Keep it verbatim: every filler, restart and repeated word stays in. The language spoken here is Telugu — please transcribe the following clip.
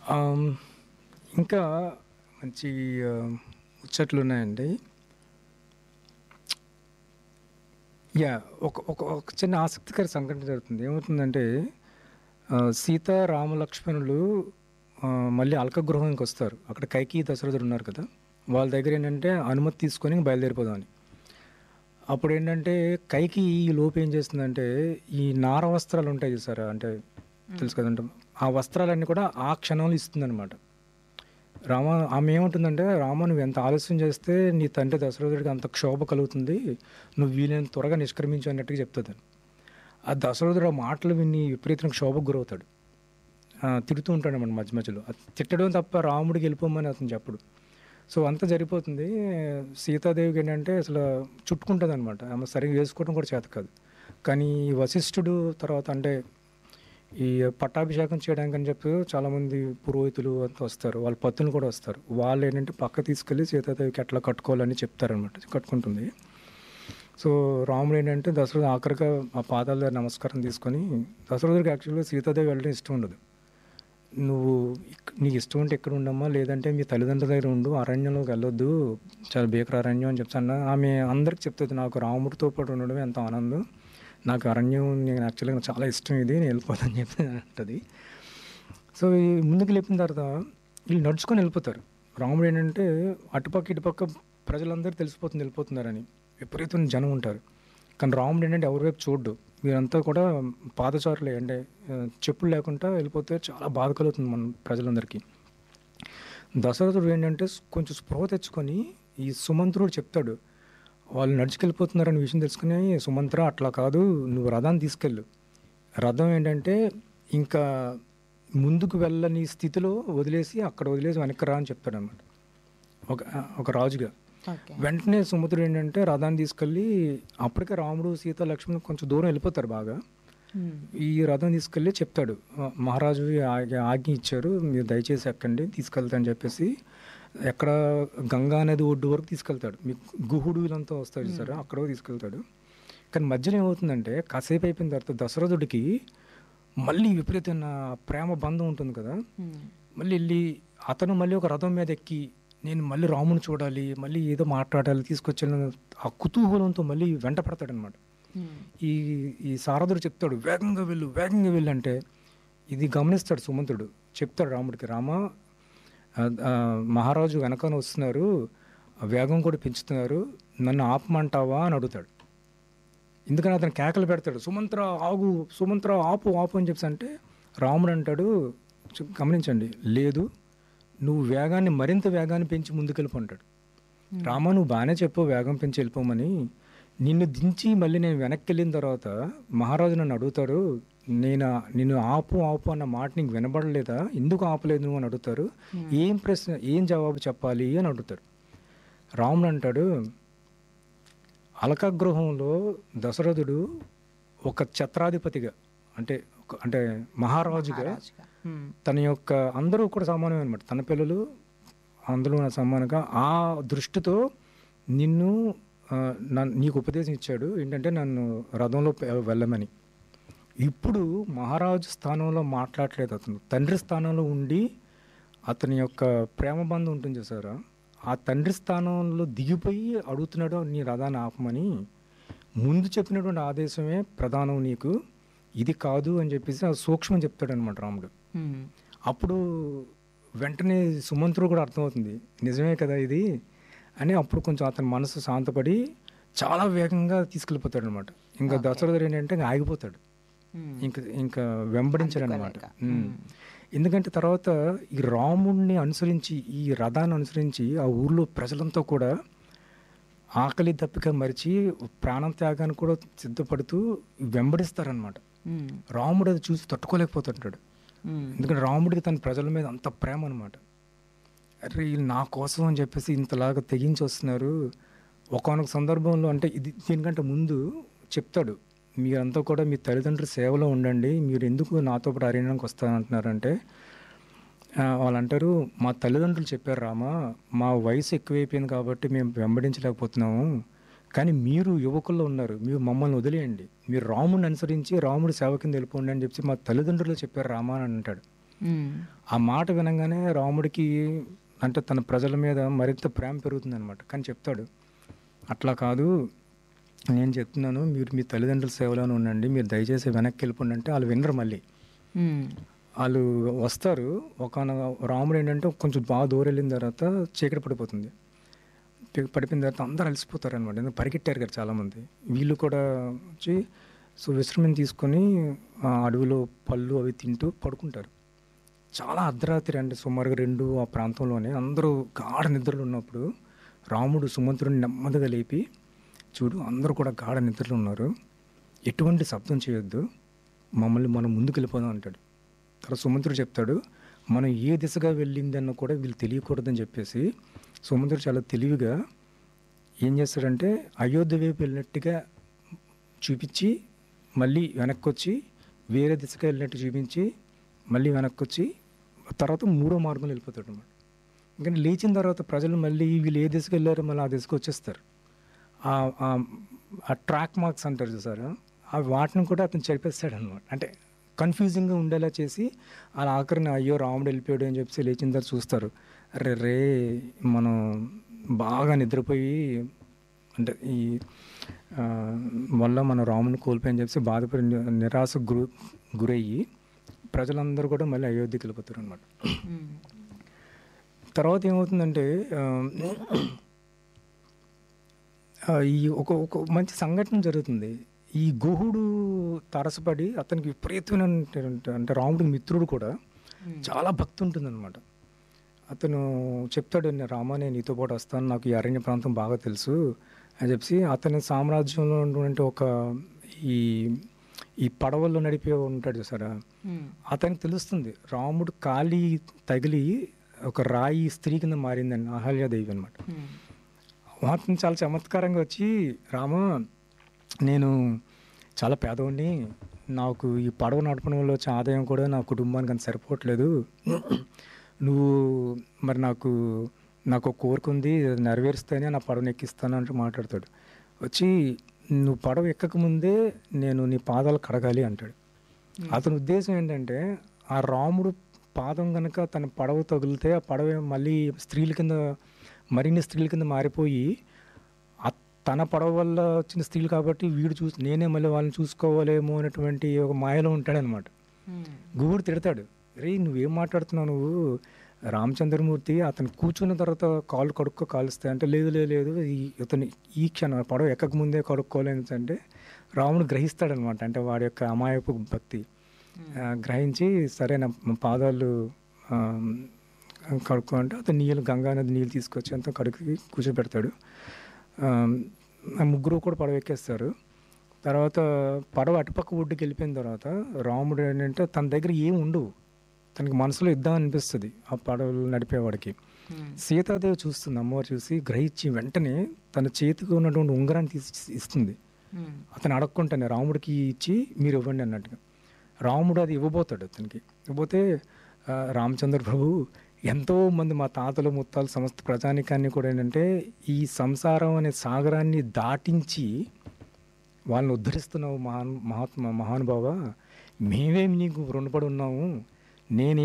ఆమ్, ఇంకా మంచి ఆ, ముచ్చట్లు ఉన్నాయండి. యా ఒక ఒక ఒక చిన్న ఆసక్తికర సంఘటన జరుగుతుంది. ఏమవుతుందంటే ఆ, సీత రామ లక్ష్మణులు ఆ, మళ్ళీ అల్కగృహానికి వస్తారు. అక్కడ కైకి దశరథుడు ఉన్నారు కదా, వాళ్ళ దగ్గర ఏంటంటే అనుమతి తీసుకొని బయలుదేరిపోదామని. అప్పుడు ఏంటంటే కైకి ఈ లోపు ఏం చేస్తుందంటే ఈ నార వస్త్రాలు ఉంటాయి చూసారా, అంటే తెలుసు కదంటే ఆ వస్త్రాలన్నీ కూడా ఆ క్షణంలో ఇస్తుందన్నమాట. రామ ఆమె ఏమంటుందంటే, రామ నువ్వు ఎంత ఆలస్యం చేస్తే నీ తండ్రి దశరథుడికి అంత క్షోభ కలుగుతుంది, నువ్వు వీలైనంత త్వరగా నిష్క్రమించు అన్నట్టుగా చెప్తుంది. ఆ దశరథుడు ఆ మాటలు విని విపరీతంగా క్షోభకు గురవుతాడు. ఆ, తిడుతూ ఉంటాడు అన్నమాట మధ్య మధ్యలో. అది తిట్టడం తప్ప రాముడికి వెళ్ళిపోమని అతను చెప్పడు. సో అంతా జరిగిపోతుంది. సీతాదేవికి ఏంటంటే అసలు చుట్టుకుంటుంది అనమాట, ఆమె సరిగ్గా వేసుకోవడం కూడా చేత కాదు. కానీ ఈ వశిష్ఠుడు తర్వాత అంటే ఈ పట్టాభిషేకం చేయడానికి అని చెప్పి చాలామంది పురోహితులు అంతా వస్తారు, వాళ్ళ పత్తులు కూడా వస్తారు. వాళ్ళు ఏంటంటే పక్క తీసుకెళ్ళి సీతాదేవికి ఎట్లా కట్టుకోవాలని చెప్తారనమాట. కట్టుకుంటుంది. సో రాముడు ఏంటంటే దశరథుడు ఆఖరిగా ఆ పాదాల దగ్గర నమస్కారం తీసుకొని, దశరథుడికి యాక్చువల్గా సీతాదేవి వెళ్ళడం ఇష్టం ఉండదు. నువ్వు ఇక్- నీకు ఇష్టం ఉంటే ఎక్కడ ఉండమ్మా, లేదంటే మీ తల్లిదండ్రుల దగ్గర ఉండు, అరణ్యంలోకి వెళ్ళొద్దు, చాలా భీకర అరణ్యం అని చెప్తాను. ఆమె అందరికి చెప్తుంది, నాకు రాముడితో పాటు ఉండడమే ఎంత ఆనందం, నాకు అరణ్యం నేను యాక్చువల్గా చాలా ఇష్టం, ఇది నేను వెళ్ళిపోతాను చెప్పి అంటది. సో ఈ ముందుకు వెళ్ళిన తర్వాత వీళ్ళు నడుచుకొని వెళ్ళిపోతారు. రాముడు ఏంటంటే అటుపక్క ఇటుపక్క ప్రజలందరూ తెలిసిపోతుంది వెళ్ళిపోతున్నారని, విపరీతమైన జనం ఉంటారు. కానీ రాముడు ఏంటంటే ఎవరి వైపు చూడ్డు. వీరంతా కూడా పాదచారులే, అంటే ఆ, చెప్పులు లేకుండా వెళ్ళిపోతే చాలా బాధ కలుగుతుంది మన ప్రజలందరికీ. దశరథుడు ఏంటంటే కొంచెం స్పృహ తెచ్చుకొని ఈ సుమంత్రుడు చెప్తాడు, వాళ్ళు నడుచుకెళ్ళిపోతున్నారనే విషయం తెలుసుకుని, సుమంత్ర అట్లా కాదు, నువ్వు రథాన్ని తీసుకెళ్ళు, రథం ఏంటంటే ఇంకా ముందుకు వెళ్ళని స్థితిలో వదిలేసి అక్కడ వదిలేసి వెనక్కి రా అని చెప్తాడు అన్నమాట ఒక ఒక రాజుగా. ఓకే. వెంటనే సుమంత్రుడు ఏంటంటే రథాన్ని తీసుకెళ్ళి, అప్పటికే రాముడు సీత లక్ష్మణుడు కొంచెం దూరం వెళ్ళిపోతారు బాగా. మ్మ్. ఈ రథం తీసుకెళ్ళి చెప్తాడు, "ఆ, మహారాజు ఆ- ఆజ్ఞ ఇచ్చారు, మీరు దయచేసి ఎక్కండి తీసుకెళ్తా అని చెప్పేసి ఎక్కడ గంగా నది ఒడ్డు వరకు తీసుకెళ్తాడు. మీకు గుహుడు వీళ్ళంతా వస్తారు చూసారా, అక్కడ వరకు తీసుకెళ్తాడు. కానీ మధ్యలో ఏమవుతుందంటే కాసేపు అయిపోయిన తర్వాత దశరథుడికి మళ్ళీ విపరీతమైన ప్రేమ బంధం ఉంటుంది కదా, మ్మ్. మళ్ళీ వెళ్ళి అతను మళ్ళీ ఒక రథం మీద ఎక్కి నేను మళ్ళీ రాముని చూడాలి, మళ్ళీ ఏదో మాట్లాడాలి, తీసుకొచ్చాను ఆ కుతూహలంతో మళ్ళీ వెంట పడతాడనమాట. మ్మ్. ఈ ఈ సారథుడు చెప్తాడు, వేగంగా వెళ్ళు వేగంగా వెళ్ళు అంటే ఇది గమనిస్తాడు సుమంతుడు. చెప్తాడు రాముడికి, రామ ఆ, ఆ, మహారాజు వెనకాల వస్తున్నారు, ఆ వేగం కూడా పెంచుతున్నారు, నన్ను ఆపమంటావా అని అడుగుతాడు. ఎందుకని అతను కేకలు పెడతాడు, సుమంత్ర ఆగు, సుమంత్ర ఆపు ఆపు అని చెప్పి అంటే రాముడు అంటాడు, "చు- గమనించండి, లేదు, నువ్వు వేగాన్ని మరింత వేగాన్ని పెంచి ముందుకెళ్ళిపో" అంటాడు. రామ నువ్వు బాగానే చెప్పు వేగం పెంచి వెళ్ళిపోమని, నిన్ను దించి మళ్ళీ నేను వెనక్కి వెళ్ళిన తర్వాత మహారాజు నన్ను అడుగుతాడు, నేను నిన్ను ఆపు ఆపు అన్న మాట నీకు వినబడలేదా, ఎందుకు ఆపలేదు నువ్వు అని అడుగుతారు, ఏం ప్రశ్న ఏం జవాబు చెప్పాలి అని అడుగుతాడు. రాముడు అంటాడు, అలకగృహంలో దశరథుడు ఒక ఛత్రాధిపతిగా అంటే ఒక- అంటే మహారాజుగా రాజుగా. మ్మ్. తన యొక్క అందరూ కూడా సమానమే అనమాట, తన పిల్లలు అందరూ నా సమానంగా ఆ దృష్టితో నిన్ను ఆ, నన్ను నీకు ఉపదేశం ఇచ్చాడు, ఏంటంటే నన్ను రథంలో పె- వెళ్ళమని. ఇప్పుడు మహారాజు స్థానంలో మాట్లాడలేదు, అతను తండ్రి స్థానంలో ఉండి అతని యొక్క ప్రేమ బంధం ఉంటుంది చూసారా, ఆ తండ్రి స్థానంలో దిగిపోయి అడుగుతున్నాడు నీ రథాన్ని ఆపమని. ముందు చెప్పినటువంటి ఆదేశమే ప్రధానం నీకు, ఇది కాదు అని చెప్పేసి ఆ సూక్ష్మం చెప్తాడు అనమాట రాముడు. మ్మ్. అప్పుడు వెంటనే సుమంత్రుడు కూడా అర్థమవుతుంది, నిజమే కదా ఇది అని. అప్పుడు కొంచెం అతని మనసు శాంతపడి చాలా వేగంగా తీసుకెళ్ళిపోతాడు అనమాట. ఇంకా దశరథుడు ఏంటంటే ఇంకా ఆగిపోతాడు, మ్మ్. ఇంకా ఇంకా వెంబడించాడు అనమాట. అందుకోలేక. ఎందుకంటే తర్వాత ఈ రాముడిని అనుసరించి ఈ రథాన్ని అనుసరించి ఆ ఊర్లో ప్రజలంతా కూడా ఆకలి దప్పిక మరిచి ప్రాణం త్యాగాన్ని కూడా సిద్ధపడుతూ వెంబడిస్తారనమాట. మ్మ్. రాముడు అది చూసి తట్టుకోలేకపోతుంటాడు, మ్మ్. ఎందుకంటే రాముడికి తన ప్రజల మీద అంత ప్రేమ అనమాట. అరే వీళ్ళు నా కోసం అని చెప్పేసి ఇంతలాగా తెగించి వస్తున్నారు. ఒకానొక సందర్భంలో అంటే ఇది దీనికంటే ముందు చెప్తాడు, మీరంతా కూడా మీ తల్లిదండ్రుల సేవలో ఉండండి, మీరు ఎందుకు నాతో పాటు అరణ్యానికి వస్తానంటున్నారంటే ఆ, వాళ్ళు అంటారు, మా తల్లిదండ్రులు చెప్పారు రామా, మా వయసు ఎక్కువైపోయింది కాబట్టి మేము వెంబడించలేకపోతున్నాము, కానీ మీరు యువకుల్లో ఉన్నారు, మీరు మమ్మల్ని వదిలేయండి, మీరు రాముడిని అనుసరించి రాముడి సేవ కింద వెళ్ళిపోండి అని చెప్పి మా తల్లిదండ్రులు చెప్పారు రామా అని అంటాడు. ఉమ్, ఆ మాట వినంగానే రాముడికి అంటే తన ప్రజల మీద మరింత ప్రేమ పెరుగుతుందనమాట. కానీ చెప్తాడు, అట్లా కాదు, నేను చెప్తున్నాను, మీరు మీ తల్లిదండ్రుల సేవలోనే ఉండండి, మీరు దయచేసి వెనక్కి వెళ్ళిపోండి అంటే వాళ్ళు వినరు. మళ్ళీ ఉమ్, వాళ్ళు వస్తారు. ఒక రాముడు ఏంటంటే కొంచెం బాగా దూరం వెళ్ళిన తర్వాత చీకటి పడిపోతుంది. పి- పడిపోయిన తర్వాత అందరూ అలసిపోతారు అనమాట, ఎందుకంటే పరిగెట్టారు కదా చాలామంది. వీళ్ళు కూడా వచ్చి సో విశ్రమం తీసుకొని ఆ అడవిలో పళ్ళు అవి తింటూ పడుకుంటారు. చాలా అర్ధరాత్రి అంటే సుమారుగా రెండు ఆ ప్రాంతంలోనే అందరూ గాఢ నిద్రలో ఉన్నప్పుడు రాముడు సుమంత్రుడిని నెమ్మదిగా లేపి, చూడు అందరూ కూడా గాఢ నిద్రలో ఉన్నారు, ఎటువంటి శబ్దం చేయొద్దు, మమ్మల్ని మనం ముందుకు వెళ్ళిపోదాం అంటాడు. తర్వాత సుమంత్రుడు చెప్తాడు, మనం ఏ దిశగా వెళ్ళిందన్న కూడా వీళ్ళు తెలియకూడదని చెప్పేసి సుమంత్రుడు చాలా తెలివిగా ఏం చేస్తాడంటే అయోధ్య వైపు వెళ్ళినట్టుగా చూపించి మళ్ళీ వెనక్కి వచ్చి వేరే దిశగా వెళ్ళినట్టు చూపించి మళ్ళీ వెనక్కి వచ్చి తర్వాత మూడో మార్గంలో వెళ్ళిపోతాడు అనమాట. ఇంకా లేచిన తర్వాత ప్రజలు మళ్ళీ వీళ్ళు ఏ దిశకు వెళ్ళారో మళ్ళీ ఆ దిశకు వచ్చేస్తారు. ఆ- ఆ ఆ ట్రాక్ మార్క్స్ అంటారు చూసారా, ఆ వాటిని కూడా అతను చెరిపేస్తాడు అనమాట. అంటే కన్ఫ్యూజింగ్గా ఉండేలా చేసి అలా ఆఖరిని అయ్యో రాముడు వెళ్ళిపోయాడు అని చెప్పి లేచిన తర్వాత చూస్తారు, అరే రే మనం బాగా నిద్రపోయి అంటే ఈ ఆ, వల్ల మనం రాముని కోల్పోయని చెప్పి బాధపడి ని- నిరాశ గురి గురయ్యి ప్రజలందరూ కూడా మళ్ళీ అయోధ్యకి వెళ్ళిపోతారు అనమాట. ఉమ్, తర్వాత ఏమవుతుందంటే ఆ, ఆ, ఈ ఒక ఒక మంచి సంఘటన జరుగుతుంది. ఈ గుహుడు తరసపడి అతనికి విపరీతమైన అంటే రాముడికి మిత్రుడు కూడా చాలా భక్తి ఉంటుందన్నమాట. అతను చెప్తాడు, "నేను రామా నేను నీతో పాటు వస్తాను, నాకు ఈ అరణ్య ప్రాంతం బాగా తెలుసు" అని చెప్పి అతని సామ్రాజ్యంలో ఉన్నటువంటి ఒక ఈ ఈ పడవల్లో నడిపే ఉంటాడు చూసారా, ఉమ్, అతనికి తెలుస్తుంది రాముడు కాలి తగిలి ఒక రాయి స్త్రీ కింద మారిందని, అహల్యాదేవి అనమాట. ఉమ్, అతను చాలా చమత్కారంగా వచ్చి, రామ నేను చాలా పేదవాడిని, నాకు ఈ పడవ నడపడంలో వచ్చే ఆదాయం కూడా నా కుటుంబానికి అంత సరిపోవట్లేదు, నువ్వు మరి నాకు నాకు ఒక కోరిక ఉంది, అది నెరవేరుస్తేనే నా పడవని ఎక్కిస్తాను అంటూ మాట్లాడతాడు. వచ్చి నువ్వు పడవ ఎక్కకముందే నేను నీ పాదాలు కడగాలి అంటాడు. అతని ఉద్దేశం ఏంటంటే ఆ రాముడు పాదం కనుక తన పడవ తగిలితే ఆ పడవ మళ్ళీ స్త్రీల కింద మరిన్ని స్త్రీల కింద మారిపోయి ఆ తన పడవ వల్ల వచ్చిన స్త్రీలు కాబట్టి వీడు చూసి నేనే మళ్ళీ వాళ్ళని చూసుకోవాలేమో అనేటువంటి ఒక మాయలో ఉంటాడనమాట. ఉమ్, గుహుడు తిడతాడు, రే నువ్వేం మాట్లాడుతున్నావు, నువ్వు రామచంద్రమూర్తి అతను కూర్చున్న తర్వాత కాళ్ళు కడుక్కో కాలుస్తాయి అంటే, లేదు లేదు లేదు ఈ ఇతను ఈ క్షణం పడవ ఎక్కక ముందే కడుక్కోలేని అంటే రాముడు గ్రహిస్తాడనమాట. అంటే వాడి యొక్క అమాయపు భక్తి ఆ, గ్రహించి సరే నా పాదాలు ఆ, కడుక్కో అంటే అతను నీళ్ళు గంగా నది నీళ్ళు తీసుకొచ్చి అంతా కడుక్కి కూర్చోబెడతాడు. ఆ, ఆ ముగ్గురు కూడా పడవ ఎక్కేస్తారు. తర్వాత పడవ అటుపక్క ఒడ్డుకి వెళ్ళిపోయిన తర్వాత రాముడు ఏంటంటే తన దగ్గర ఏం ఉండవు, తనకి మనసులో ఇద్దాం అనిపిస్తుంది ఆ పడవలు నడిపేవాడికి. ఉమ్, సీతాదేవి చూస్తుంది, అమ్మవారు చూసి గ్రహించి వెంటనే తన చేతికి ఉన్నటువంటి ఉంగరాన్ని తీసి ఇస్తుంది. ఉమ్, అతను అడగకుండానే రాముడికి ఇచ్చి మీరు ఇవ్వండి అన్నట్టుగా. రాముడు అది ఇవ్వబోతాడు అతనికి. ఇవ్వబోతే ఆ, రామచంద్ర ప్రభు ఎంతో మంది మా తాతలు ముత్తాలు సమస్త ప్రజానికాన్ని కూడా ఏంటంటే ఈ సంసారం అనే సాగరాన్ని దాటించి వాళ్ళని ఉద్ధరిస్తున్నావు మహాన్ మహాత్మ మహానుభావ, మేమేమి నీకు రుణపడి ఉన్నాము, నేను